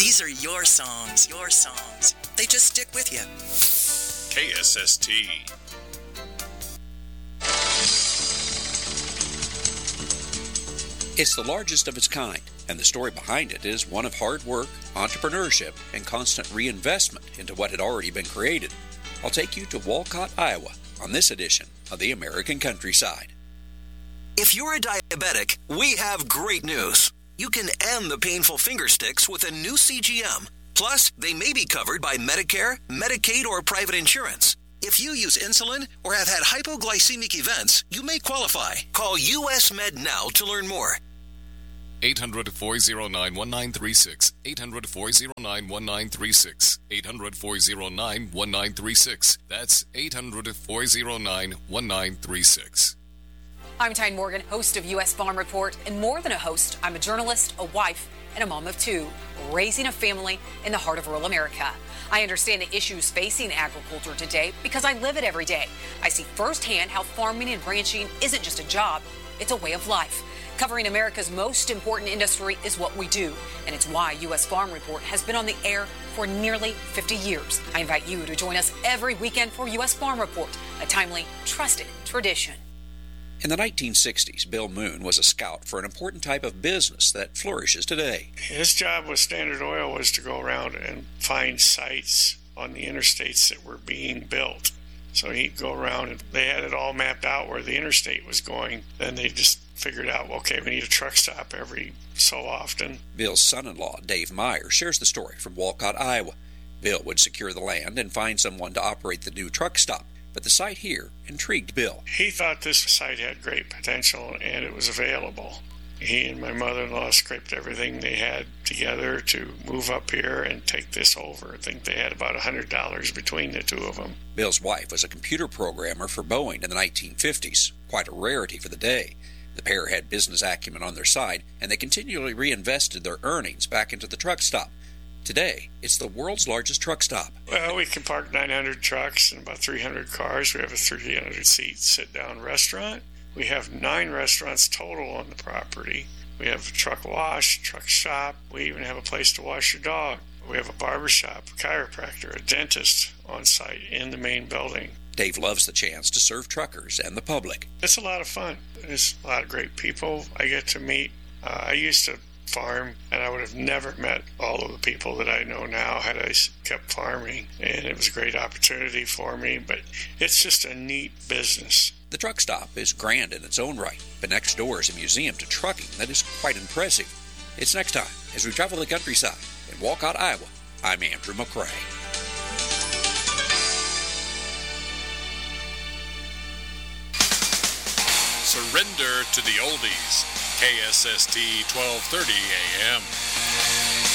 These are your songs, your songs. They just stick with you. KSST. It's the largest of its kind, and the story behind it is one of hard work, entrepreneurship, and constant reinvestment into what had already been created. I'll take you to Walcott, Iowa, on this edition of the American Countryside. If you're a diabetic, we have great news. You can end the painful finger sticks with a new CGM. Plus, they may be covered by Medicare, Medicaid, or private insurance. If you use insulin or have had hypoglycemic events, you may qualify. Call US Med now to learn more. 800-409-1936. 800-409-1936. 800-409-1936. That's 800-409-1936. I'm Tyne Morgan, host of U.S. Farm Report, and more than a host, I'm a journalist, a wife, and a mom of two, raising a family in the heart of rural America. I understand the issues facing agriculture today because I live it every day. I see firsthand how farming and ranching isn't just a job, it's a way of life. Covering America's most important industry is what we do, and it's why U.S. Farm Report has been on the air for nearly 50 years. I invite you to join us every weekend for U.S. Farm Report, a timely, trusted tradition. In the 1960s, Bill Moon was a scout for an important type of business that flourishes today. His job with Standard Oil was to go around and find sites on the interstates that were being built. So he'd go around and they had it all mapped out where the interstate was going. Then they just figured out, okay, we need a truck stop every so often. Bill's son-in-law, Dave Meyer, shares the story from Walcott, Iowa. Bill would secure the land and find someone to operate the new truck stop. But the site here intrigued Bill. He thought this site had great potential and it was available. He and my mother-in-law scraped everything they had together to move up here and take this over. I think they had about $100 between the two of them. Bill's wife was a computer programmer for Boeing in the 1950s, quite a rarity for the day. The pair had business acumen on their side, and they continually reinvested their earnings back into the truck stop. Today, it's the world's largest truck stop. Well, we can park 900 trucks and about 300 cars. We have a 300-seat sit-down restaurant. We have 9 restaurants total on the property. We have a truck wash, truck shop. We even have a place to wash your dog. We have a barber shop, a chiropractor, a dentist on site in the main building. Dave loves the chance to serve truckers and the public. It's a lot of fun. There's a lot of great people I get to meet. I used to farm, and I would have never met all of the people that I know now had I kept farming, and it was a great opportunity for me, but it's just a neat business. The truck stop is grand in its own right, but next door is a museum to trucking that is quite impressive. It's next time as we travel the countryside in Walcott, Iowa. I'm Andrew McCrae. Surrender to the oldies. KSST 1230 AM.